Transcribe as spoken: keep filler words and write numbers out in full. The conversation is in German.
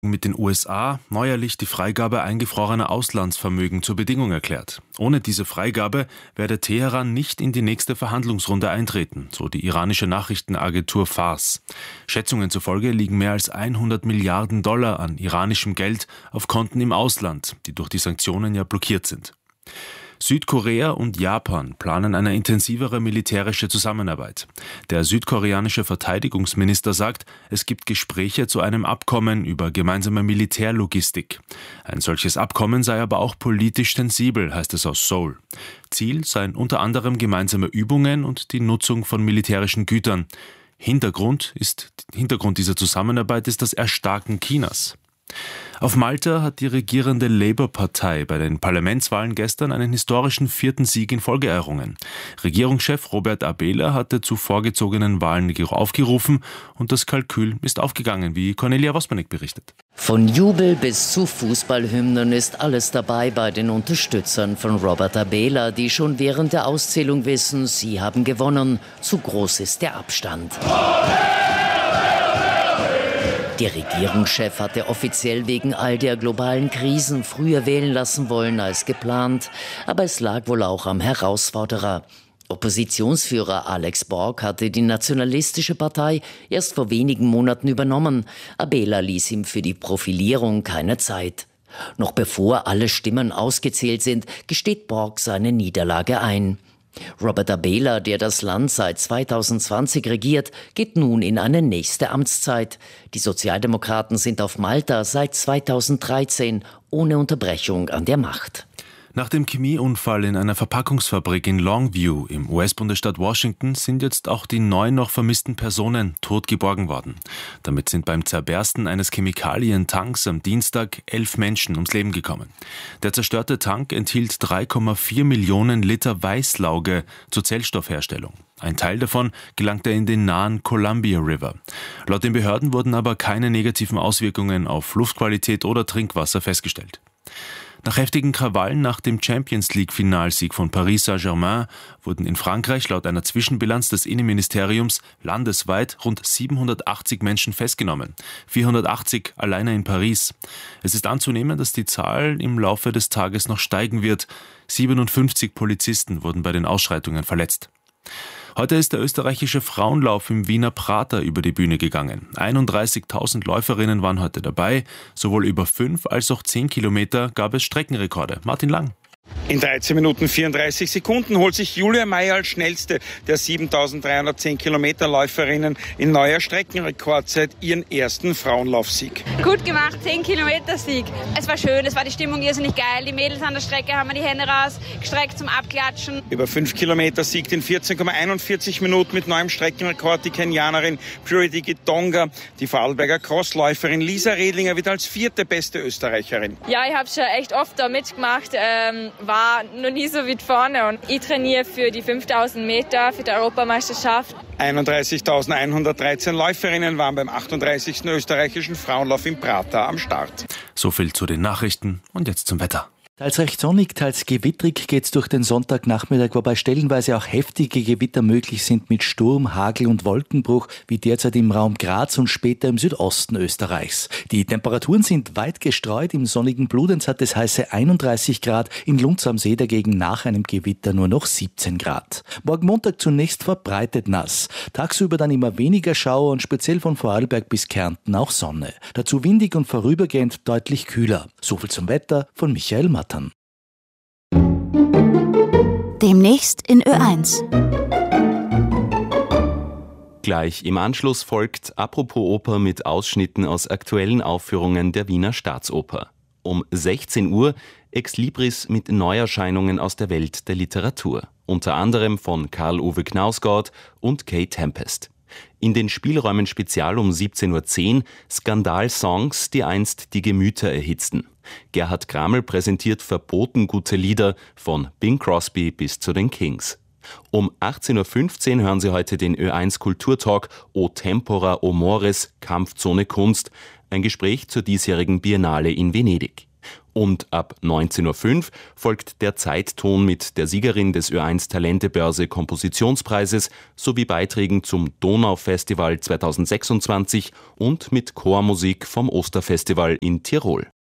mit den U S A neuerlich die Freigabe eingefrorener Auslandsvermögen zur Bedingung erklärt. Ohne diese Freigabe werde Teheran nicht in die nächste Verhandlungsrunde eintreten, so die iranische Nachrichtenagentur Fars. Schätzungen zufolge liegen mehr als hundert Milliarden Dollar an iranischem Geld auf Konten im Ausland, die durch die Sanktionen ja blockiert sind. Südkorea und Japan planen eine intensivere militärische Zusammenarbeit. Der südkoreanische Verteidigungsminister sagt, es gibt Gespräche zu einem Abkommen über gemeinsame Militärlogistik. Ein solches Abkommen sei aber auch politisch sensibel, heißt es aus Seoul. Ziel seien unter anderem gemeinsame Übungen und die Nutzung von militärischen Gütern. Hintergrund ist, Hintergrund dieser Zusammenarbeit ist das Erstarken Chinas. Auf Malta hat die regierende Labour-Partei bei den Parlamentswahlen gestern einen historischen vierten Sieg in Folge errungen. Regierungschef Robert Abela hatte zu vorgezogenen Wahlen aufgerufen und das Kalkül ist aufgegangen, wie Cornelia Wosmanek berichtet. Von Jubel bis zu Fußballhymnen ist alles dabei bei den Unterstützern von Robert Abela, die schon während der Auszählung wissen, sie haben gewonnen. Zu groß ist der Abstand. Der Regierungschef hatte offiziell wegen all der globalen Krisen früher wählen lassen wollen als geplant. Aber es lag wohl auch am Herausforderer. Oppositionsführer Alex Borg hatte die nationalistische Partei erst vor wenigen Monaten übernommen. Abela ließ ihm für die Profilierung keine Zeit. Noch bevor alle Stimmen ausgezählt sind, gesteht Borg seine Niederlage ein. Robert Abela, der das Land seit zweitausendzwanzig regiert, geht nun in eine nächste Amtszeit. Die Sozialdemokraten sind auf Malta seit zweitausenddreizehn ohne Unterbrechung an der Macht. Nach dem Chemieunfall in einer Verpackungsfabrik in Longview im U S-Bundesstaat Washington sind jetzt auch die neun noch vermissten Personen tot geborgen worden. Damit sind beim Zerbersten eines Chemikalientanks am Dienstag elf Menschen ums Leben gekommen. Der zerstörte Tank enthielt drei Komma vier Millionen Liter Weißlauge zur Zellstoffherstellung. Ein Teil davon gelangte in den nahen Columbia River. Laut den Behörden wurden aber keine negativen Auswirkungen auf Luftqualität oder Trinkwasser festgestellt. Nach heftigen Krawallen nach dem Champions-League-Finalsieg von Paris Saint-Germain wurden in Frankreich laut einer Zwischenbilanz des Innenministeriums landesweit rund siebenhundertachtzig Menschen festgenommen, vierhundertachtzig alleine in Paris. Es ist anzunehmen, dass die Zahl im Laufe des Tages noch steigen wird. siebenundfünfzig Polizisten wurden bei den Ausschreitungen verletzt. Heute ist der österreichische Frauenlauf im Wiener Prater über die Bühne gegangen. einunddreißigtausend Läuferinnen waren heute dabei. Sowohl über fünf als auch zehn Kilometer gab es Streckenrekorde. Martin Lang. In dreizehn Minuten vierunddreißig Sekunden holt sich Julia Meyer als schnellste der siebentausenddreihundertzehn Kilometer Läuferinnen in neuer Streckenrekordzeit ihren ersten Frauenlaufsieg. Gut gemacht, zehn Kilometer Sieg. Es war schön, es war die Stimmung irrsinnig geil. Die Mädels an der Strecke haben die Hände rausgestreckt zum Abklatschen. Über fünf Kilometer siegt in vierzehn Komma einundvierzig Minuten mit neuem Streckenrekord die Kenianerin Purity Gitonga. Die Vorarlberger Crossläuferin Lisa Redlinger wird als vierte beste Österreicherin. Ja, ich habe schon echt oft da mitgemacht. Ähm war noch nie so weit vorne und ich trainiere für die fünftausend Meter für die Europameisterschaft. einunddreißigtausendeinhundertdreizehn Läuferinnen waren beim achtunddreißigsten österreichischen Frauenlauf in Prater am Start. So viel zu den Nachrichten und jetzt zum Wetter. Teils recht sonnig, teils gewittrig geht's durch den Sonntagnachmittag, wobei stellenweise auch heftige Gewitter möglich sind mit Sturm, Hagel und Wolkenbruch, wie derzeit im Raum Graz und später im Südosten Österreichs. Die Temperaturen sind weit gestreut. Im sonnigen Bludenz hat es heiße einunddreißig Grad, in Lunds am See dagegen nach einem Gewitter nur noch siebzehn Grad. Morgen Montag zunächst verbreitet nass. Tagsüber dann immer weniger Schauer und speziell von Vorarlberg bis Kärnten auch Sonne. Dazu windig und vorübergehend deutlich kühler. Soviel zum Wetter von Michael Mattern. Demnächst in Ö eins. Gleich im Anschluss folgt Apropos Oper mit Ausschnitten aus aktuellen Aufführungen der Wiener Staatsoper. Um sechzehn Uhr Ex Libris mit Neuerscheinungen aus der Welt der Literatur. Unter anderem von Karl-Uwe Knausgord und Kay Tempest. In den Spielräumen Spezial um siebzehn Uhr zehn Skandal-Songs, die einst die Gemüter erhitzten. Gerhard Kraml präsentiert verboten gute Lieder von Bing Crosby bis zu den Kings. Um achtzehn Uhr fünfzehn hören Sie heute den Ö eins Kulturtalk O Tempora, O Mores, Kampfzone Kunst, ein Gespräch zur diesjährigen Biennale in Venedig. Und ab neunzehn Uhr fünf folgt der Zeitton mit der Siegerin des Ö eins Talentebörse Kompositionspreises sowie Beiträgen zum Donaufestival zweitausendsechsundzwanzig und mit Chormusik vom Osterfestival in Tirol.